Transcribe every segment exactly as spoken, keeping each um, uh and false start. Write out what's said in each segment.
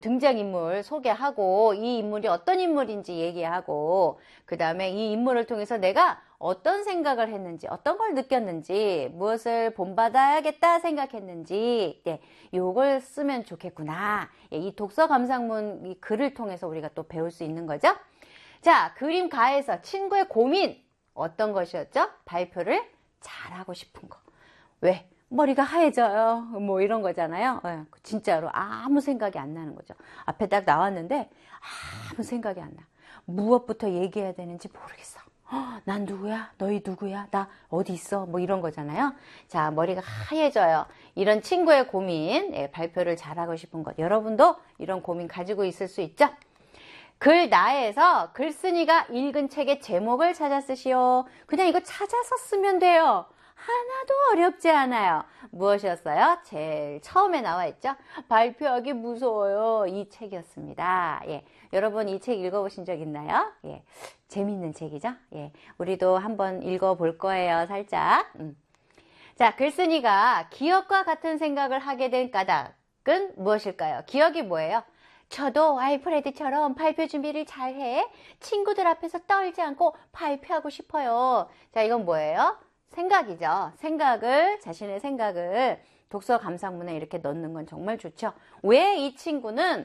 등장인물 소개하고 이 인물이 어떤 인물인지 얘기하고 그 다음에 이 인물을 통해서 내가 어떤 생각을 했는지 어떤 걸 느꼈는지 무엇을 본받아야겠다 생각했는지 예, 요걸 쓰면 좋겠구나. 예, 이 독서 감상문 이 글을 통해서 우리가 또 배울 수 있는 거죠. 자, 그림 가에서 친구의 고민 어떤 것이었죠? 발표를 잘하고 싶은 거. 왜? 머리가 하얘져요. 뭐 이런 거잖아요. 예, 진짜로 아무 생각이 안 나는 거죠. 앞에 딱 나왔는데 아무 생각이 안 나. 무엇부터 얘기해야 되는지 모르겠어. 어, 난 누구야? 너희 누구야? 나 어디 있어? 뭐 이런 거잖아요. 자, 머리가 하얘져요. 이런 친구의 고민, 예, 발표를 잘하고 싶은 것. 여러분도 이런 고민 가지고 있을 수 있죠? 글 나에서 글쓴이가 읽은 책의 제목을 찾아 쓰시오. 그냥 이거 찾아서 쓰면 돼요. 하나도 어렵지 않아요. 무엇이었어요? 제일 처음에 나와 있죠? 발표하기 무서워요. 이 책이었습니다. 예. 여러분 이 책 읽어보신 적 있나요? 예. 재밌는 책이죠? 예. 우리도 한번 읽어볼 거예요. 살짝. 음. 자, 글쓴이가 기억과 같은 생각을 하게 된 까닭은 무엇일까요? 기억이 뭐예요? 저도 알프레드처럼 발표 준비를 잘해 친구들 앞에서 떨지 않고 발표하고 싶어요. 자, 이건 뭐예요? 생각이죠. 생각을, 자신의 생각을 독서 감상문에 이렇게 넣는 건 정말 좋죠. 왜 이 친구는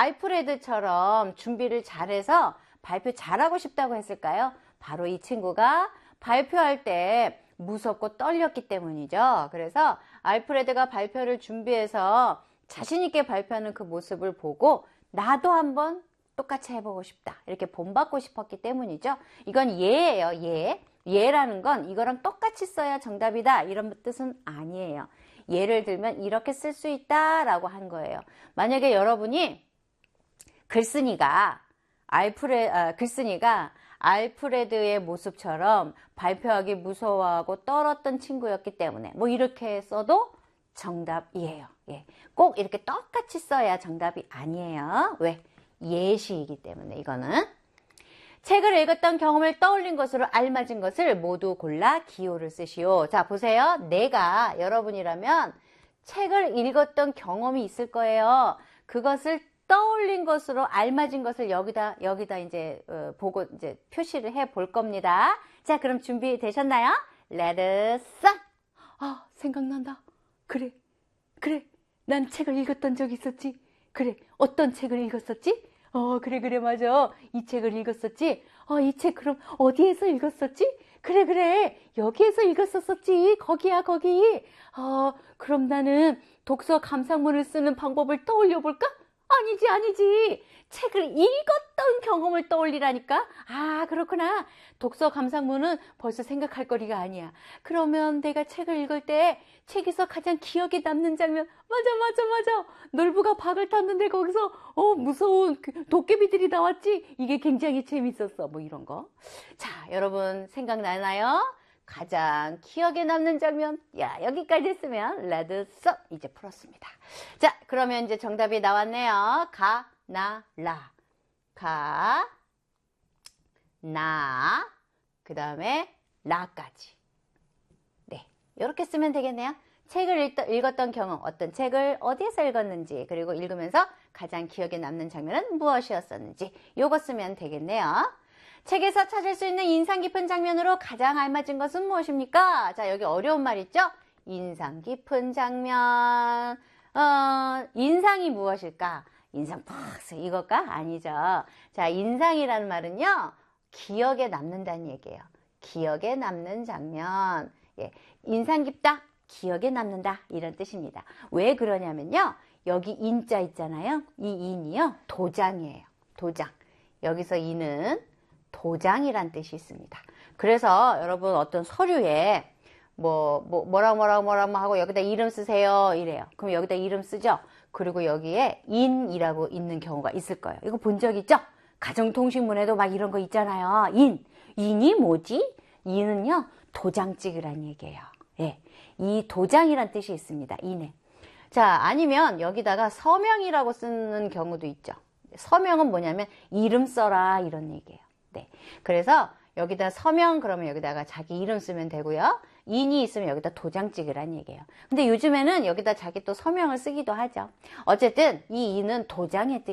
알프레드처럼 준비를 잘해서 발표 잘하고 싶다고 했을까요? 바로 이 친구가 발표할 때 무섭고 떨렸기 때문이죠. 그래서 알프레드가 발표를 준비해서 자신있게 발표하는 그 모습을 보고 나도 한번 똑같이 해보고 싶다. 이렇게 본받고 싶었기 때문이죠. 이건 예예요. 예. 예라는 건 이거랑 똑같이 써야 정답이다 이런 뜻은 아니에요. 예를 들면 이렇게 쓸 수 있다라고 한 거예요. 만약에 여러분이 글쓴이가 알프레 아, 글쓴이가 알프레드의 모습처럼 발표하기 무서워하고 떨었던 친구였기 때문에 뭐 이렇게 써도 정답이에요. 예. 꼭 이렇게 똑같이 써야 정답이 아니에요. 왜? 예시이기 때문에 이거는. 책을 읽었던 경험을 떠올린 것으로 알맞은 것을 모두 골라 기호를 쓰시오. 자, 보세요. 내가 여러분이라면 책을 읽었던 경험이 있을 거예요. 그것을 떠올린 것으로 알맞은 것을 여기다 여기다 이제 어, 보고 이제 표시를 해 볼 겁니다. 자, 그럼 준비 되셨나요? Let's start. 아, 생각난다. 그래, 그래. 난 책을 읽었던 적이 있었지. 그래, 어떤 책을 읽었었지? 어, 그래, 그래, 맞아. 이 책을 읽었었지? 어, 이 책 그럼 어디에서 읽었었지? 그래, 그래. 여기에서 읽었었었지. 거기야, 거기. 어, 그럼 나는 독서 감상문을 쓰는 방법을 떠올려 볼까? 아니지, 아니지. 책을 읽었던 경험을 떠올리라니까? 아, 그렇구나. 독서 감상문은 벌써 생각할 거리가 아니야. 그러면 내가 책을 읽을 때 책에서 가장 기억에 남는 장면, 맞아, 맞아, 맞아. 놀부가 박을 탔는데 거기서 어 무서운 도깨비들이 나왔지? 이게 굉장히 재밌었어. 뭐 이런 거. 자, 여러분 생각나나요? 가장 기억에 남는 장면. 야, 여기까지 했으면 레드 썹 이제 풀었습니다. 자, 그러면 이제 정답이 나왔네요. 가, 나, 라. 가, 나, 그 다음에 라까지. 네, 이렇게 쓰면 되겠네요. 책을 읽, 읽었던 경험, 어떤 책을 어디에서 읽었는지, 그리고 읽으면서 가장 기억에 남는 장면은 무엇이었었는지 요거 쓰면 되겠네요. 책에서 찾을 수 있는 인상 깊은 장면으로 가장 알맞은 것은 무엇입니까? 자, 여기 어려운 말 있죠? 인상 깊은 장면. 어, 인상이 무엇일까? 인상 팍 쓰 이것까? 아니죠. 자, 인상이라는 말은요, 기억에 남는다는 얘기예요. 기억에 남는 장면. 예, 인상 깊다, 기억에 남는다 이런 뜻입니다. 왜 그러냐면요, 여기 인자 있잖아요. 이 인이요, 도장이에요. 도장. 여기서 인은 도장이란 뜻이 있습니다. 그래서 여러분 어떤 서류에 뭐, 뭐 뭐라 뭐라 뭐라 하고 여기다 이름 쓰세요 이래요. 그럼 여기다 이름 쓰죠. 그리고 여기에 인이라고 있는 경우가 있을 거예요. 이거 본 적 있죠? 가정통신문에도 막 이런 거 있잖아요. 인. 인이 뭐지? 인은요, 도장 찍으란 얘기예요. 예. 이 도장이란 뜻이 있습니다. 인에. 자, 아니면 여기다가 서명이라고 쓰는 경우도 있죠. 서명은 뭐냐면 이름 써라 이런 얘기예요. 네. 그래서 여기다 서명 그러면 여기다가 자기 이름 쓰면 되고요. 인이 있으면 여기다 도장 찍으란 얘기예요. 근데 요즘에는 여기다 자기 또 서명을 쓰기도 하죠. 어쨌든 이 인은 도장의 뜻